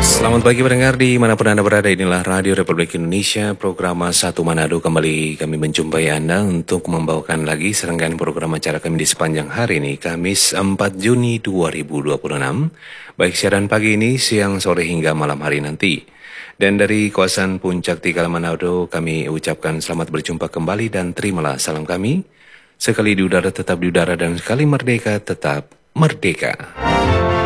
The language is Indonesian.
Selamat pagi pendengar dimanapun Anda berada, inilah Radio Republik Indonesia, program Satu Manado. Kembali kami menjumpai Anda untuk membawakan lagi serangkaian program acara kami di sepanjang hari ini, Kamis 4 Juni 2026. Baik siaran pagi ini, siang, sore hingga malam hari nanti. Dan dari kawasan Puncak Tikal Manado, kami ucapkan selamat berjumpa kembali dan terimalah salam kami. Sekali di udara tetap di udara dan sekali merdeka tetap merdeka.